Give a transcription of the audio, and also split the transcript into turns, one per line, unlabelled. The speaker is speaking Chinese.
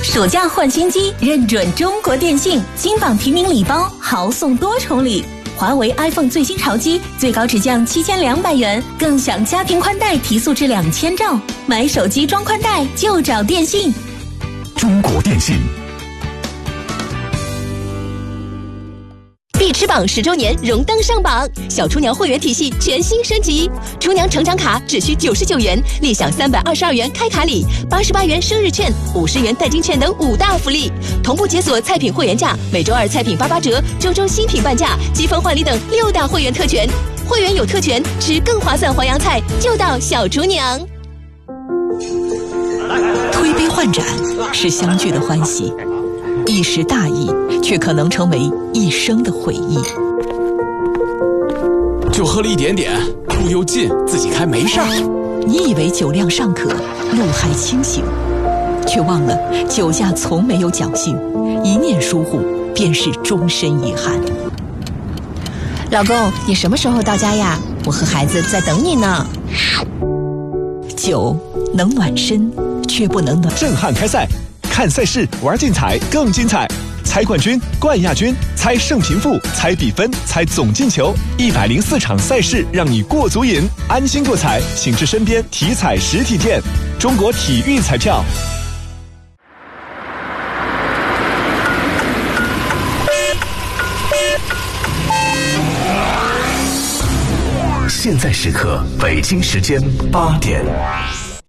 暑假换新机，认准中国电信，金榜题名礼包，豪送多重礼。华为 iPhone 最新潮机最高只降7200元，更享家庭宽带提速至2000兆。买手机装宽带就找电信。
中国电信。
必吃榜10周年荣登上榜，小厨娘会员体系全新升级，厨娘成长卡只需99元，立享322元开卡礼、88元生日券、50元代金券等5大福利，同步解锁菜品会员价，每周2菜品88折，周周新品半价，积分换礼等6大会员特权。会员有特权，吃更划算淮扬菜就到小厨娘。
推杯换盏是相聚的欢喜，一时大意却可能成为一生的回忆。
就喝了一点点，路又近，自己开没事儿。
你以为酒量尚可，路还清醒，却忘了酒驾从没有侥幸，一念疏忽便是终身遗憾。
老公，你什么时候到家呀？我和孩子在等你呢。
酒能暖身，却不能暖。
震撼开赛，看赛事，玩竞彩更精彩。猜冠军、冠亚军，猜胜平负，猜比分，猜总进球，104场赛事让你过足瘾，安心购彩，请至身边体彩实体店。中国体育彩票。现在时刻，北京时间8点。